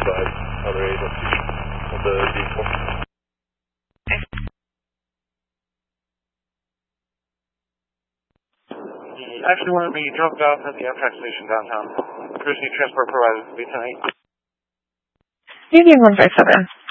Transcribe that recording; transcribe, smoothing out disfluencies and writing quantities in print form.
by other agencies of the vehicle. He actually wanted me dropped off at the Amtrak station downtown. Courtesy transport provided to me tonight. Union 157.